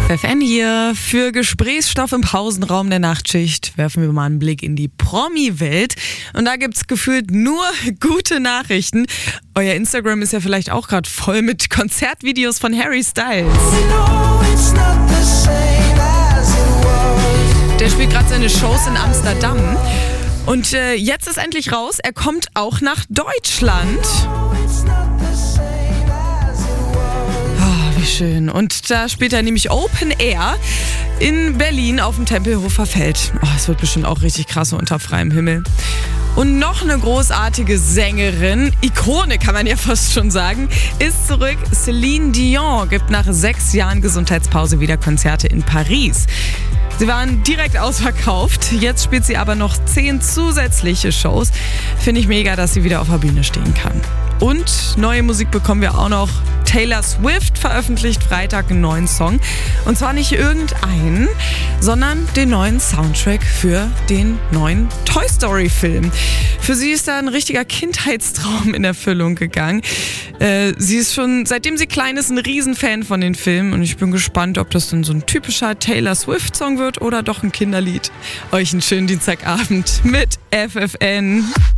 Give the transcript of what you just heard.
FFN hier. Für Gesprächsstoff im Pausenraum der Nachtschicht werfen wir mal einen Blick in die Promi-Welt. Und da gibt's gefühlt nur gute Nachrichten. Euer Instagram ist ja vielleicht auch gerade voll mit Konzertvideos von Harry Styles. Der spielt gerade seine Shows in Amsterdam. Und jetzt ist endlich raus, er kommt auch nach Deutschland. Schön. Und da spielt er nämlich Open Air in Berlin auf dem Tempelhofer Feld. Oh, es wird bestimmt auch richtig krass unter freiem Himmel. Und noch eine großartige Sängerin, Ikone kann man ja fast schon sagen, ist zurück. Celine Dion gibt nach 6 Jahren Gesundheitspause wieder Konzerte in Paris. Sie waren direkt ausverkauft. Jetzt spielt sie aber noch 10 zusätzliche Shows. Finde ich mega, dass sie wieder auf der Bühne stehen kann. Und neue Musik bekommen wir auch noch. Taylor Swift veröffentlicht Freitag einen neuen Song. Und zwar nicht irgendeinen, sondern den neuen Soundtrack für den neuen Toy Story Film. Für sie ist da ein richtiger Kindheitstraum in Erfüllung gegangen. Sie ist schon, seitdem sie klein ist, ein Riesenfan von den Filmen. Und ich bin gespannt, ob das dann so ein typischer Taylor Swift Song wird oder doch ein Kinderlied. Euch einen schönen Dienstagabend mit FFN.